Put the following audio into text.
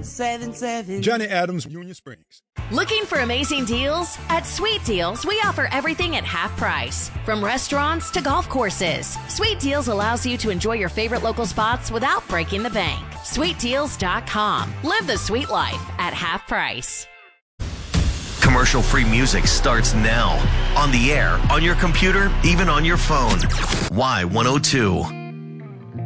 877. Johnny Adams, Union Springs. Looking for amazing deals? At Sweet Deals, we offer everything at half price. From restaurants to golf courses, Sweet Deals allows you to enjoy your favorite local spots without breaking the bank. SweetDeals.com. Live the sweet life at half price. Commercial-free music starts now. On the air, on your computer, even on your phone. Y102.